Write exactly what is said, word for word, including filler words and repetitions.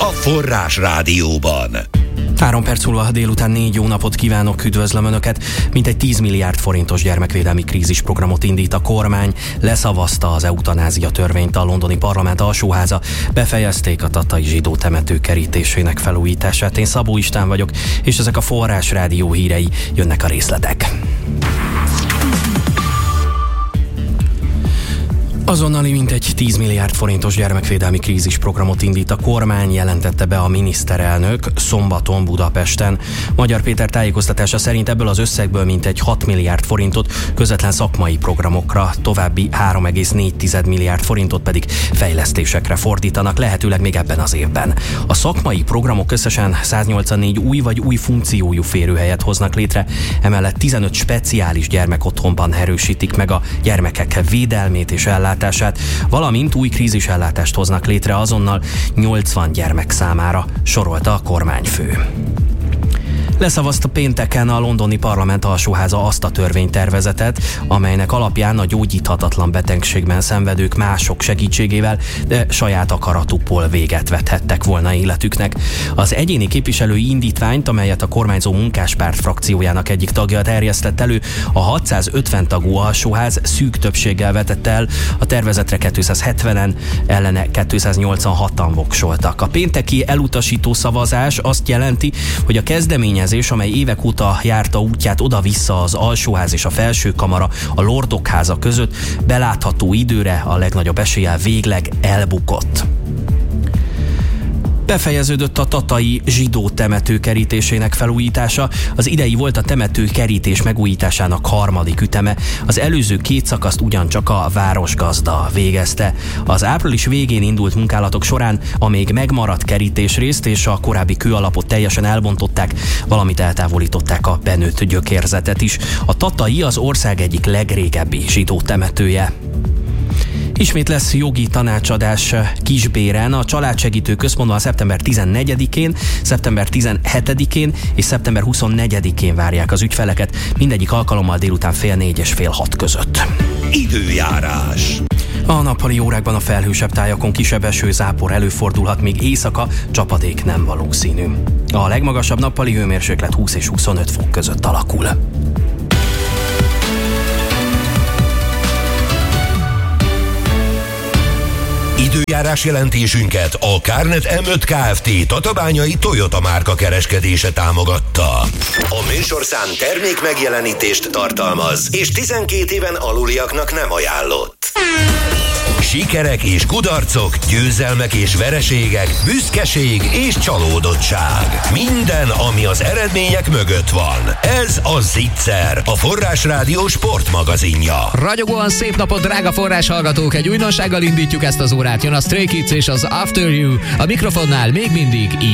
Forrás Rádióban. Három perc múlva délután négy jó napot kívánok, üdvözlöm Önöket. Mintegy tíz milliárd forintos gyermekvédelmi krízisprogramot indít a kormány, leszavazta az eutanázia törvényt a londoni parlament alsóháza, befejezték a tatai zsidó temető kerítésének felújítását. Én Szabó István vagyok, és ezek a Forrás Rádió hírei, jönnek a részletek. Azonnali mintegy tíz milliárd forintos gyermekvédelmi krízisprogramot indít a kormány, jelentette be a miniszterelnök szombaton Budapesten. Magyar Péter tájékoztatása szerint ebből az összegből mintegy hat milliárd forintot közvetlen szakmai programokra, további három egész négy milliárd forintot pedig fejlesztésekre fordítanak, lehetőleg még ebben az évben. A szakmai programok összesen száznyolcvannégy új vagy új funkciójú férőhelyet hoznak létre, emellett tizenöt speciális gyermekotthonban erősítik meg a gyermekek védelmét és ellátását, valamint új krízisellátást hoznak létre azonnal nyolcvan gyermek számára, sorolta a kormányfő. Leszavazta pénteken a londoni parlament alsóháza azt a törvénytervezetet, amelynek alapján a gyógyíthatatlan betegségben szenvedők mások segítségével, de saját akaratukból véget vethettek volna életüknek. Az egyéni képviselői indítványt, amelyet a kormányzó Munkáspárt frakciójának egyik tagja terjesztett elő, a hatszázötven tagú alsóház szűk többséggel vetett el, a tervezetre kétszázhetvenen, ellene kétszáznyolcvanhatan voksoltak. A pénteki elutasító szavazás azt jelenti, hogy a kezdeményezés, amely évek óta járta útját oda-vissza az alsóház és a felső kamara, a lordok háza között, belátható időre a legnagyobb eséllyel végleg elbukott. Befejeződött a tatai zsidó temető kerítésének felújítása. Az idei volt a temető kerítés megújításának harmadik üteme. Az előző két szakaszt ugyancsak a városgazda végezte. Az április végén indult munkálatok során a még megmaradt kerítésrészt és a korábbi kőalapot teljesen elbontották, valamint eltávolították a benőtt gyökérzetet is. A tatai az ország egyik legrégebbi zsidó temetője. Ismét lesz jogi tanácsadás Kisbéren. A Családsegítő Központban szeptember tizennegyedikén, szeptember tizenhetedikén és szeptember huszonnegyedikén várják az ügyfeleket, mindegyik alkalommal délután fél négy és fél hat között. Időjárás. A nappali órákban a felhősebb tájakon kisebb esőzápor előfordulhat, még éjszaka csapadék nem valószínű. A legmagasabb nappali hőmérséklet húsz és huszonöt fok között alakul. Időjárás jelentésünket a Kárnet em öt Kft. Tatabányai Toyota márka kereskedése támogatta. A műsorszám termék megjelenítést tartalmaz, és tizenkét éven aluliaknak nem ajánlott. Sikerek és kudarcok, győzelmek és vereségek, büszkeség és csalódottság. Minden, ami az eredmények mögött van. Ez a Zicser, a Forrás Rádió sportmagazinja. Ragyogóan szép napot, drága forrás hallgatók! Egy újdonsággal indítjuk ezt az órát. Jön a Stray Kids és az After You. A mikrofonnál még mindig így.